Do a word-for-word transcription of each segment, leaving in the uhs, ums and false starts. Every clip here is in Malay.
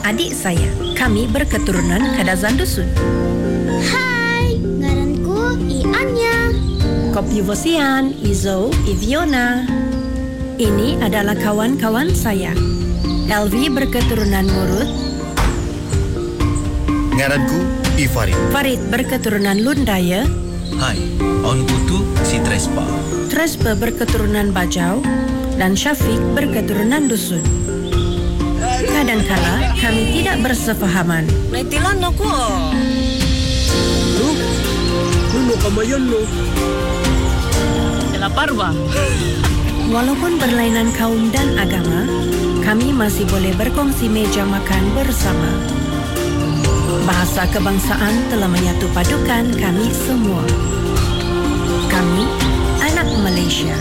adik saya. Kami berketurunan Kadazan Dusun. Hai, ngaranku I Anya. Kopi Vosian, Izo, Iviona. Ini adalah kawan-kawan saya. Elvi berketurunan Murut. Ngaranku I Farid. Farid berketurunan Lundaya. Hai, on Putu si Trespa. Trespa berketurunan Bajau. Dan Syafiq berketurunan Dusun. Kadangkala kami tidak bersefahaman. Naitilan ako. Lu? Kuno kamayan lo. Lapar ba? Walaupun berlainan kaum dan agama, kami masih boleh berkongsi meja makan bersama. Bahasa kebangsaan telah menyatu padukan kami semua. Kami anak Malaysia.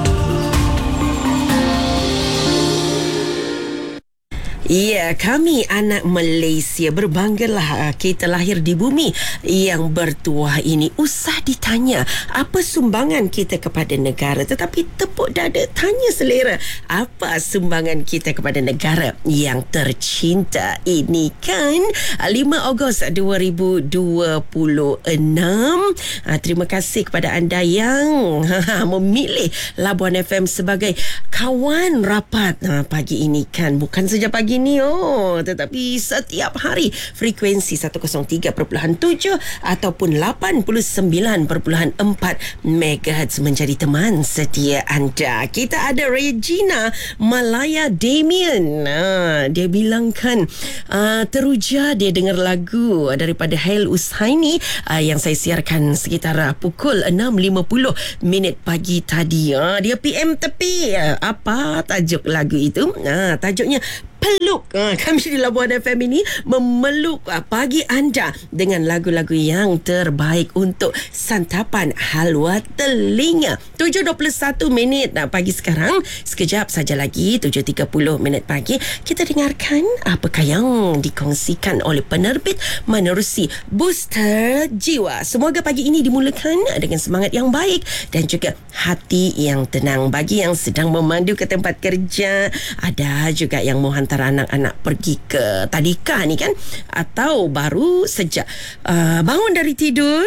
Ya, kami anak Malaysia. Berbanggalah kita lahir di bumi yang bertuah ini. Usah ditanya apa sumbangan kita kepada negara, tetapi tepuk dada tanya selera apa sumbangan kita kepada negara yang tercinta ini, kan? lima Ogos dua ribu dua puluh enam. Terima kasih kepada anda yang memilih Labuan F M sebagai kawan rapat pagi ini, kan? Bukan saja pagi ini, oh, tetapi setiap hari frekuensi seratus tiga perpuluhan tujuh ataupun lapan puluh sembilan perpuluhan empat megahertz menjadi teman setia anda. Kita ada Regina Malaya Damien. Ah, dia bilang kan ah, teruja dia dengar lagu daripada Hail Usaini ah, yang saya siarkan sekitar ah, pukul enam lima puluh minit pagi tadi. Ah, dia P M tepi. Ah, apa tajuk lagu itu? Ah, tajuknya Peluk. Ha, kami di Labuan F M ini memeluk ha, pagi anda dengan lagu-lagu yang terbaik untuk santapan halwa telinga. tujuh dua puluh satu minit ha, pagi sekarang. Sekejap saja lagi, tujuh tiga puluh minit pagi, kita dengarkan apakah yang dikongsikan oleh penerbit menerusi Booster Jiwa. Semoga pagi ini dimulakan dengan semangat yang baik dan juga hati yang tenang. Bagi yang sedang memandu ke tempat kerja, ada juga yang mau hantar anak-anak pergi ke tadika ni, kan, atau baru sejak uh, bangun dari tidur.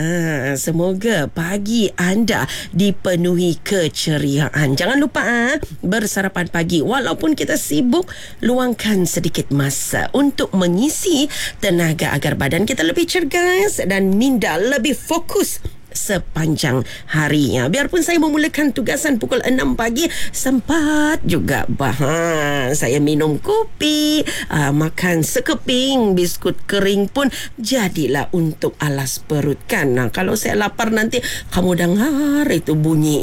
Ha, semoga pagi anda dipenuhi keceriaan. Jangan lupa ha, bersarapan pagi. Walaupun kita sibuk, luangkan sedikit masa untuk mengisi tenaga agar badan kita lebih cergas dan minda lebih fokus sepanjang harinya. Biarpun saya memulakan tugasan pukul enam pagi, sempat juga bahan saya minum kopi, uh, makan sekeping biskut kering pun jadilah untuk alas perut, kan. Nah, kalau saya lapar nanti kamu dengar itu bunyi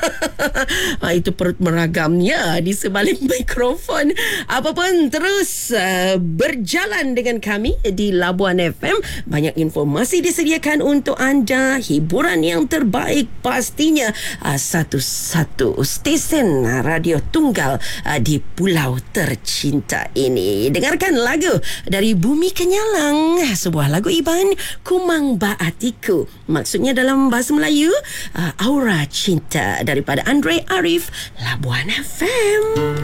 uh, itu perut meragamnya di sebalik mikrofon. Apapun terus uh, berjalan dengan kami di Labuan F M. Banyak informasi disediakan untuk anda, hiburan yang terbaik pastinya, uh, satu-satu stesen uh, radio tunggal uh, di pulau tercinta ini. Dengarkan lagu dari Bumi Kenyalang, sebuah lagu Iban, Kumang Baatiku. Maksudnya dalam bahasa Melayu, uh, Aura Cinta, daripada Andre Arif, Labuan F M.